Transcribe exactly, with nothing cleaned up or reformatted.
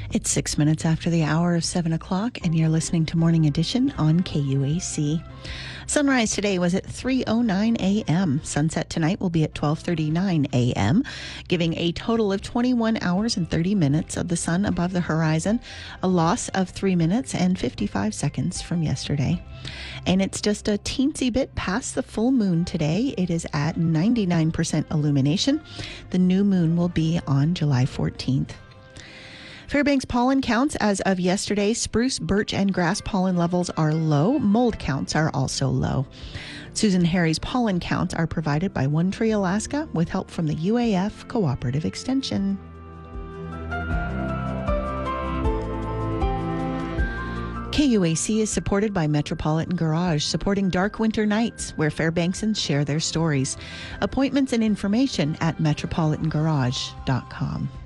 It's six minutes after the hour of seven o'clock, and you're listening to Morning Edition on K U A C. Sunrise today was at three oh nine a.m. Sunset tonight will be at twelve thirty-nine a.m., giving a total of twenty-one hours and thirty minutes of the sun above the horizon, a loss of three minutes and fifty-five seconds from yesterday. And it's just a teensy bit past the full moon today. It is at ninety-nine percent illumination. The new moon will be on July fourteenth. Fairbanks pollen counts as of yesterday. Spruce, birch, and grass pollen levels are low. Mold counts are also low. Susan Harry's pollen counts are provided by One Tree Alaska with help from the U A F Cooperative Extension. K U A C is supported by Metropolitan Garage, supporting dark winter nights where Fairbanksans share their stories. Appointments and information at metropolitan garage dot com.